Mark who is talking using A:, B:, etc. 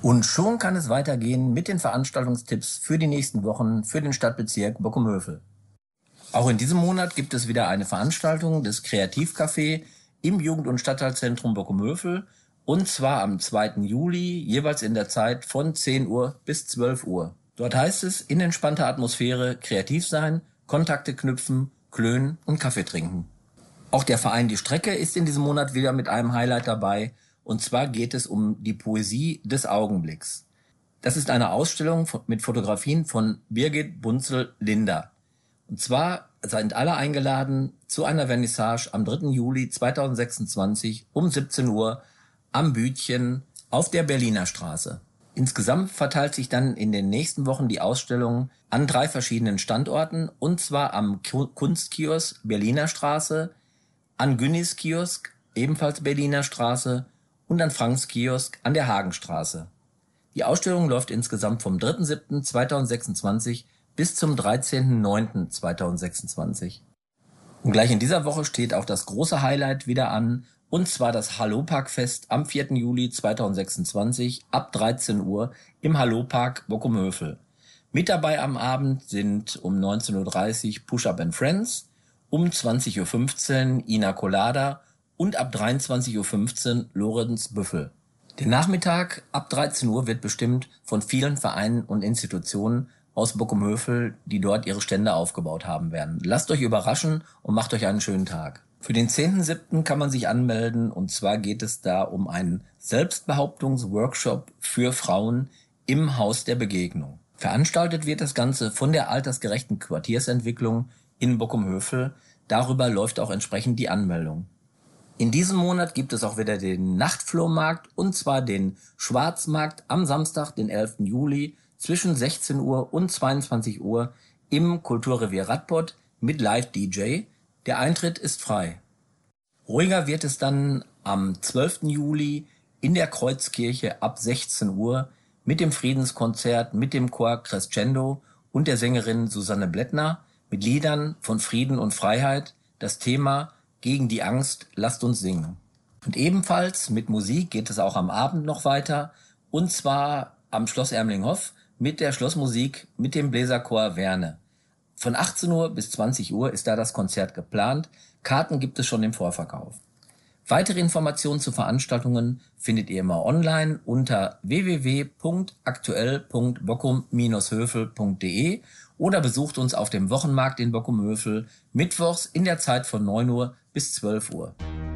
A: Und schon kann es weitergehen mit den Veranstaltungstipps für die nächsten Wochen für den Stadtbezirk Bochum-Hövel. Auch in diesem Monat gibt es wieder eine Veranstaltung des Kreativcafé im Jugend- und Stadtteilzentrum Bochum-Hövel, und zwar am 2. Juli, jeweils in der Zeit von 10 Uhr bis 12 Uhr. Dort heißt es, in entspannter Atmosphäre kreativ sein, Kontakte knüpfen, klönen und Kaffee trinken. Auch der Verein Die Strecke ist in diesem Monat wieder mit einem Highlight dabei, und zwar geht es um die Poesie des Augenblicks. Das ist eine Ausstellung mit Fotografien von Birgit Bunzel-Linder. Und zwar sind alle eingeladen zu einer Vernissage am 3. Juli 2026 um 17 Uhr am Bütchen auf der Berliner Straße. Insgesamt verteilt sich dann in den nächsten Wochen die Ausstellung an 3 verschiedenen Standorten, und zwar am Kunstkiosk Berliner Straße, an Günnis Kiosk, ebenfalls Berliner Straße, und an Franks Kiosk an der Hagenstraße. Die Ausstellung läuft insgesamt vom 3.7.2026 bis zum 13.9.2026. Und gleich in dieser Woche steht auch das große Highlight wieder an, und zwar das Hallo-Park-Fest am 4. Juli 2026 ab 13 Uhr im Hallo-Park Bochum-Hövel. Mit dabei am Abend sind um 19.30 Uhr Push Up and Friends, um 20.15 Uhr Ina Colada und ab 23.15 Uhr Lorenz Büffel. Der Nachmittag ab 13 Uhr wird bestimmt von vielen Vereinen und Institutionen aus Bochum-Hövel, die dort ihre Stände aufgebaut haben werden. Lasst euch überraschen und macht euch einen schönen Tag. Für den 10.7. kann man sich anmelden, und zwar geht es da um einen Selbstbehauptungsworkshop für Frauen im Haus der Begegnung. Veranstaltet wird das Ganze von der altersgerechten Quartiersentwicklung in Bochum-Hövel. Darüber läuft auch entsprechend die Anmeldung. In diesem Monat gibt es auch wieder den Nachtflohmarkt, und zwar den Schwarzmarkt am Samstag, den 11. Juli zwischen 16 Uhr und 22 Uhr im Kulturrevier Radbot mit Live-DJ. Der Eintritt ist frei. Ruhiger wird es dann am 12. Juli in der Kreuzkirche ab 16 Uhr mit dem Friedenskonzert mit dem Chor Crescendo und der Sängerin Susanne Blättner mit Liedern von Frieden und Freiheit. Das Thema: Gegen die Angst, lasst uns singen. Und ebenfalls mit Musik geht es auch am Abend noch weiter, und zwar am Schloss Ermlinghof mit der Schlossmusik mit dem Bläserchor Werne. Von 18 Uhr bis 20 Uhr ist da das Konzert geplant. Karten gibt es schon im Vorverkauf. Weitere Informationen zu Veranstaltungen findet ihr immer online unter www.aktuell.bockum-hövel.de oder besucht uns auf dem Wochenmarkt in Bochum-Hövel mittwochs in der Zeit von 9 Uhr bis 12 Uhr.